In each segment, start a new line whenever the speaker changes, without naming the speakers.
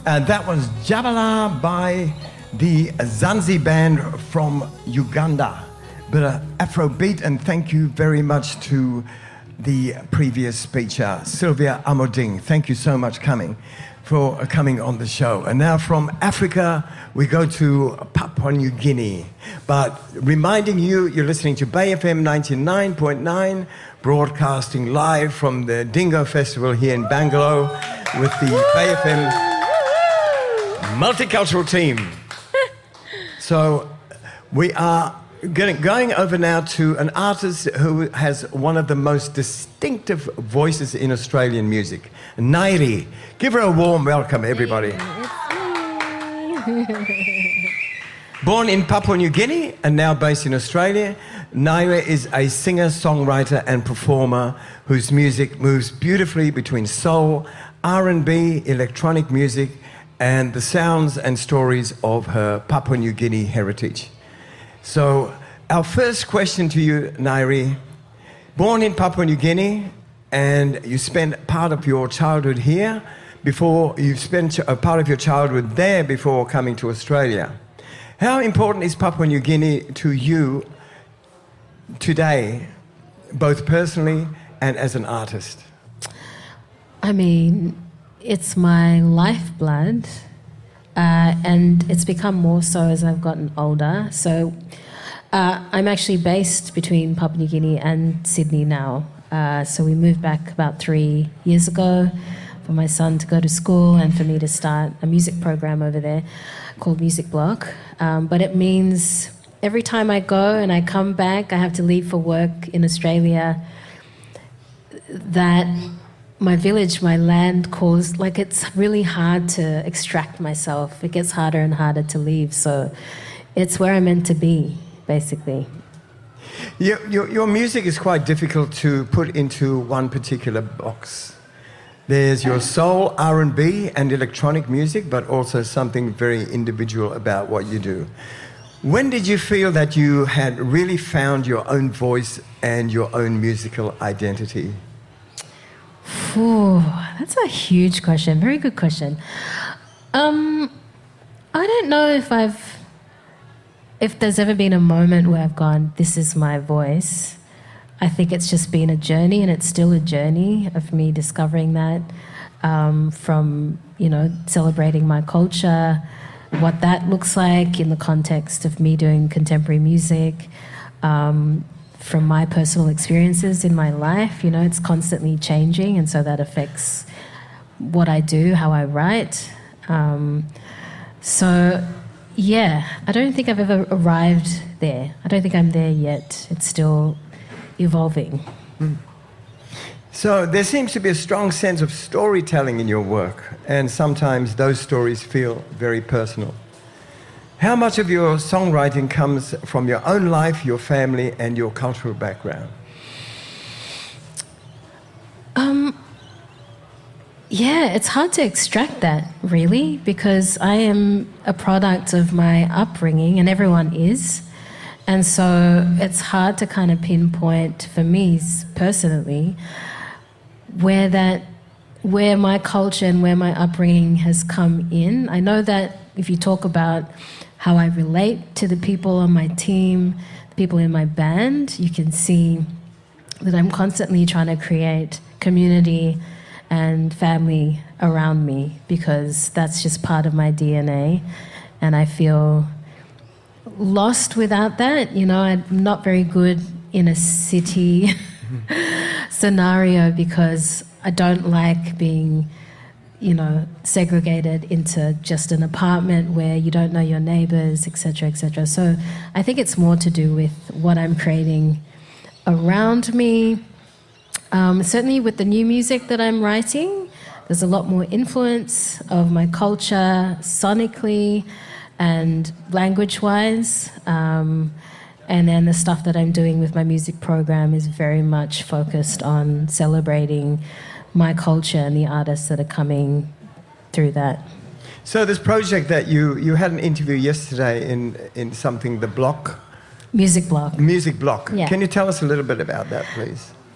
That was Jabala by the Zanzi band from Uganda. But Afrobeat, and thank you very much to the previous speaker, Sylvia Amoding. Thank you so much for coming on the show. And now from Africa, we go to Papua New Guinea. But reminding you, you're listening to Bay FM 99.9, broadcasting live from the Dingo Festival here in Bangalore with the Bay FM multicultural team. So we are going over now to an artist who has one of the most distinctive voices in Australian music, Nairi. Give her a warm welcome, everybody. Born in Papua New Guinea and now based in Australia, Nairi is a singer, songwriter and performer whose music moves beautifully between soul, R&B, electronic music, and the sounds and stories of her Papua New Guinea heritage. So, our first question to you, Nairi. Born in Papua New Guinea, and you spent part of your childhood here before you spent a part of your childhood there before coming to Australia. How important is Papua New Guinea to you today, both personally and as an artist?
I mean, it's my lifeblood, and it's become more so as I've gotten older. So I'm actually based between Papua New Guinea and Sydney now. So we moved back about 3 years ago for my son to go to school and for me to start a music program over there called Music Block. But it means every time I go and I come back, I have to leave for work in Australia, that my village, my land calls, like it's really hard to extract myself. It gets harder and harder to leave. So it's where I'm meant to be, basically.
Your music is quite difficult to put into one particular box. There's your soul, R&B and electronic music, but also something very individual about what you do. When did you feel that you had really found your own voice and your own musical identity?
Ooh, that's a huge question. Very good question. I don't know if there's ever been a moment where I've gone, this is my voice. I think it's just been a journey, and it's still a journey of me discovering that, from, celebrating my culture, what that looks like in the context of me doing contemporary music, from my personal experiences in my life. It's constantly changing, and so that affects what I do, how I write. I don't think I've ever arrived there. I don't think I'm there yet. It's still evolving.
So there seems to be a strong sense of storytelling in your work, and sometimes those stories feel very personal. How much of your songwriting comes from your own life, your family, and your cultural background?
It's hard to extract that, really, because I am a product of my upbringing, and everyone is. And so it's hard to kind of pinpoint, for me personally, where my culture and where my upbringing has come in. I know that if you talk about how I relate to the people on my team, the people in my band, you can see that I'm constantly trying to create community and family around me, because that's just part of my DNA, and I feel lost without that. I'm not very good in a city scenario, because I don't like being segregated into just an apartment where you don't know your neighbours, etc., etc. So I think it's more to do with what I'm creating around me. Certainly with the new music that I'm writing, there's a lot more influence of my culture sonically and language-wise. And then the stuff that I'm doing with my music program is very much focused on celebrating my culture and the artists that are coming through that.
So this project that you had an interview yesterday in something, The Block?
Music Block.
Music Block.
Yeah.
Can you tell us a little bit about that, please?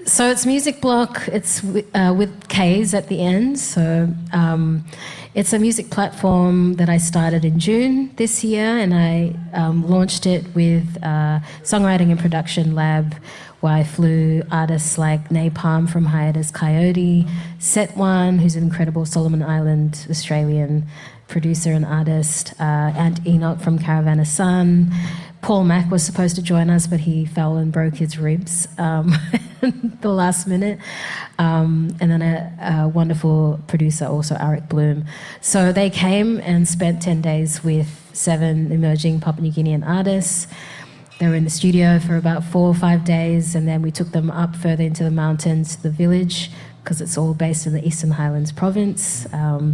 So it's Music Block. It's with K's at the end. So it's a music platform that I started in June this year, and I launched it with Songwriting and Production Lab, where I flew artists like Napalm from Hiatus Coyote, Set One, who's an incredible Solomon Island Australian producer and artist, and Enoch from Caravana Sun. Paul Mack was supposed to join us, but he fell and broke his ribs the last minute. And then a wonderful producer, also Arik Bloom. So they came and spent 10 days with 7 emerging Papua New Guinean artists. They were in the studio for about 4 or 5 days, and then we took them up further into the mountains to the village, because it's all based in the Eastern Highlands province.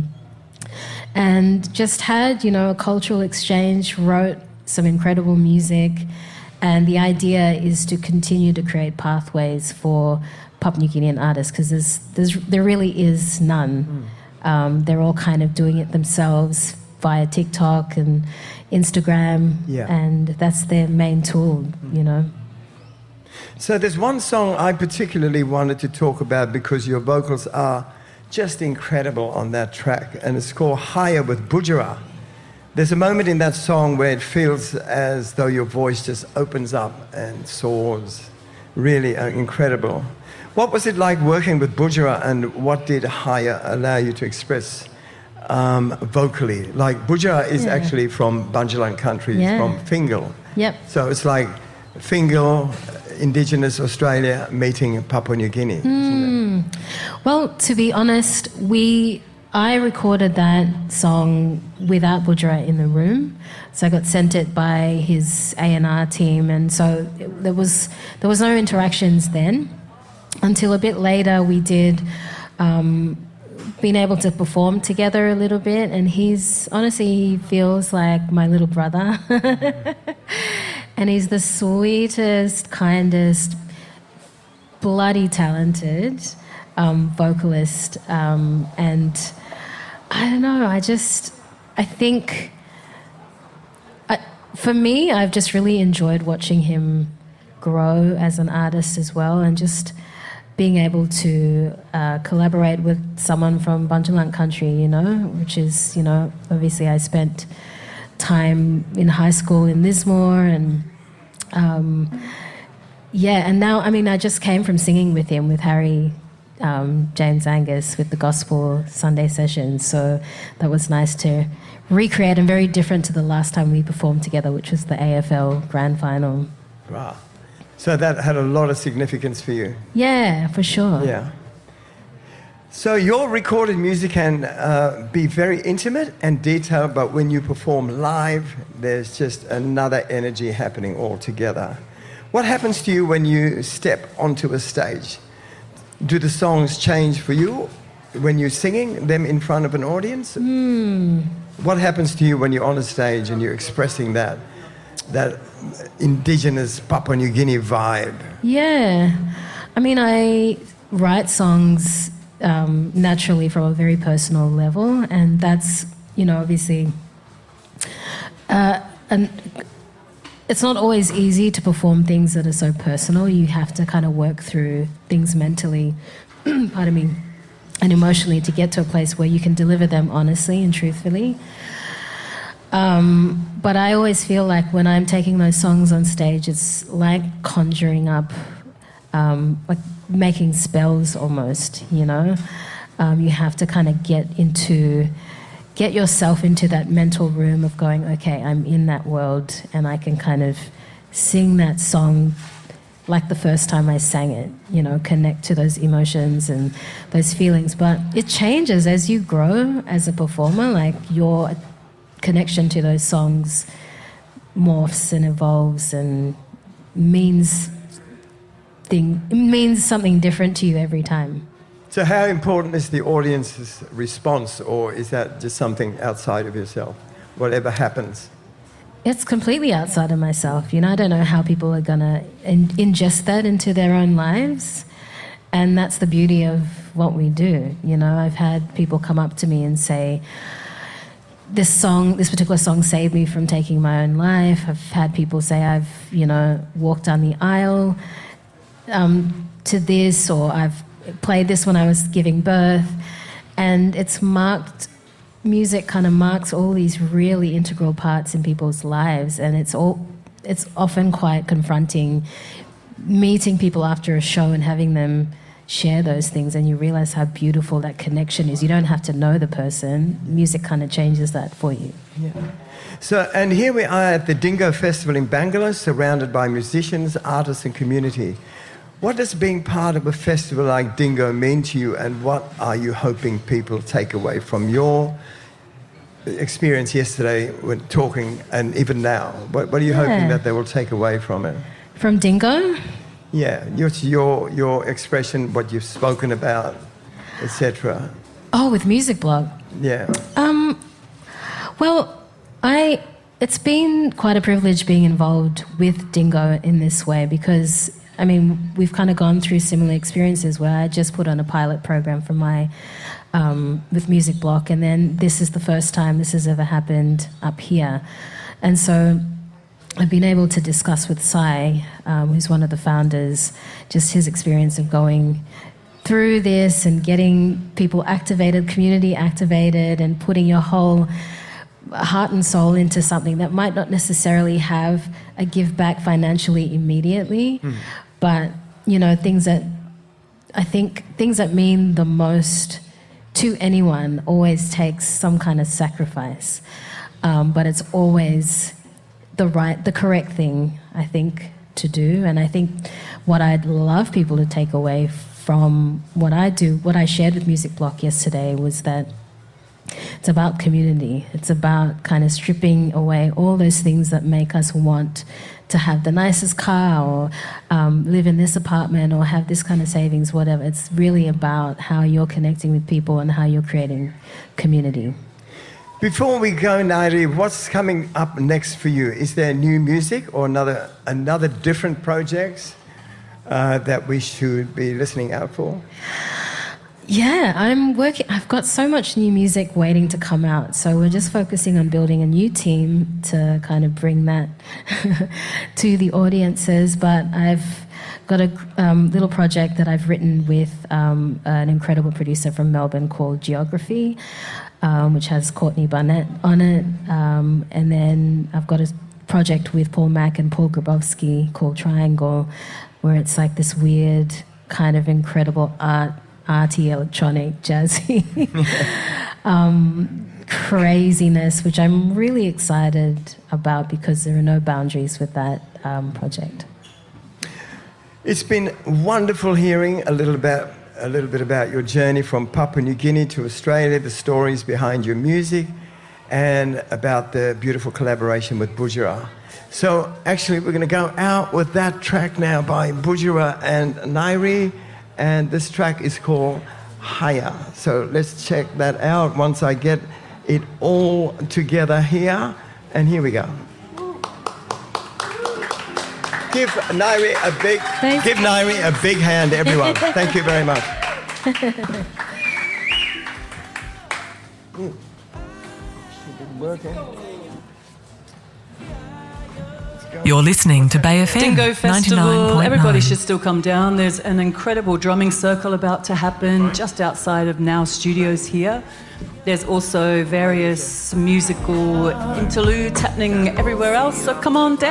And just had, a cultural exchange, wrote some incredible music, and the idea is to continue to create pathways for Papua New Guinean artists, because there really is none. They're all kind of doing it themselves via TikTok and Instagram, and that's their main tool,
So there's one song I particularly wanted to talk about because your vocals are just incredible on that track, and it's called Higher with Budjerah. There's a moment in that song where it feels as though your voice just opens up and soars. Really incredible. What was it like working with Budjerah, and what did Higher allow you to express vocally? Like, Budjerah is actually from Bunjalung country, from Fingal.
Yep.
So it's like Fingal, Indigenous Australia meeting Papua New Guinea. Isn't it?
Well, to be honest, I recorded that song without Budjerah in the room. So I got sent it by his A&R team, and so there was no interactions then. Until a bit later, we did been able to perform together a little bit, and he feels like my little brother. And he's the sweetest, kindest, bloody talented vocalist, and I don't know, I think for me, I've just really enjoyed watching him grow as an artist as well, and just being able to collaborate with someone from Bunjalung country, which is, obviously I spent time in high school in Lismore, and and now, I just came from singing with him, with Harry James Angus, with the Gospel Sunday sessions, so that was nice to recreate, and very different to the last time we performed together, which was the AFL Grand Final.
Wow. So that had a lot of significance for you.
Yeah, for sure.
Yeah. So your recorded music can be very intimate and detailed, but when you perform live, there's just another energy happening altogether. What happens to you when you step onto a stage? Do the songs change for you when you're singing them in front of an audience? What happens to you when you're on a stage and you're expressing that indigenous Papua New Guinea vibe?
Yeah. I write songs naturally from a very personal level, and that's, obviously... and it's not always easy to perform things that are so personal. You have to kind of work through things mentally, pardon me, and emotionally to get to a place where you can deliver them honestly and truthfully. But I always feel like when I'm taking those songs on stage, it's like conjuring up, like making spells almost, You have to kind of get yourself into that mental room of going, okay, I'm in that world, and I can kind of sing that song like the first time I sang it, connect to those emotions and those feelings. But it changes as you grow as a performer, like your connection to those songs morphs and evolves and means something different to you every time.
So how important is the audience's response, or is that just something outside of yourself, whatever happens?
It's completely outside of myself. I don't know how people are going to ingest that into their own lives, and that's the beauty of what we do. I've had people come up to me and say, this particular song saved me from taking my own life. I've had people say I've, walked down the aisle. to this, or I've played this when I was giving birth. And music kind of marks all these really integral parts in people's lives, and it's often quite confronting meeting people after a show and having them share those things, and you realize how beautiful that connection is. You don't have to know the person. Music kind of changes that for you.
Yeah. So, and here we are at the Dingo Festival in Bangalore, surrounded by musicians, artists and community. What does being part of a festival like Dingo mean to you, and what are you hoping people take away from your experience yesterday when talking, and even now? What are you hoping that they will take away from it?
From Dingo?
Yeah, your expression, what you've spoken about, etc.
Oh, with Music Blog?
Yeah.
Well, it's been quite a privilege being involved with Dingo in this way, because I mean, we've kind of gone through similar experiences where I just put on a pilot program for my with Music Block, and then this is the first time this has ever happened up here. And so I've been able to discuss with Sai, who's one of the founders, just his experience of going through this and getting people activated, community activated, and putting your whole heart and soul into something that might not necessarily have a give back financially immediately, but, you know, things that mean the most to anyone always takes some kind of sacrifice, but it's always the correct thing, I think, to do. And I think what I'd love people to take away from what I do, what I shared with Music Block yesterday, was that it's about community. It's about kind of stripping away all those things that make us want to have the nicest car, or live in this apartment, or have this kind of savings, whatever. It's really about how you're connecting with people and how you're creating community.
Before we go, Nairi, what's coming up next for you? Is there new music or another different projects that we should be listening out for?
Yeah, I've got so much new music waiting to come out, so we're just focusing on building a new team to kind of bring that to the audiences. But I've got a little project that I've written with an incredible producer from Melbourne called Geography, which has Courtney Barnett on it. And then I've got a project with Paul Mack and Paul Grabowski called Triangle, where it's like this weird kind of incredible arty, electronic, jazzy craziness, which I'm really excited about because there are no boundaries with that project.
It's been wonderful hearing a little bit about your journey from Papua New Guinea to Australia, the stories behind your music, and about the beautiful collaboration with Bujara. So actually we're going to go out with that track now by Bujara and Nairi, and this track is called Haya. So let's check that out once I get it all together here. And here we go. Give Nairi a big hand, everyone. Thank you very much.
You're listening to Bay FM.
Dingo Festival, everybody should still come down. There's an incredible drumming circle about to happen just outside of Now Studios here. There's also various musical interludes happening everywhere else, so come on down.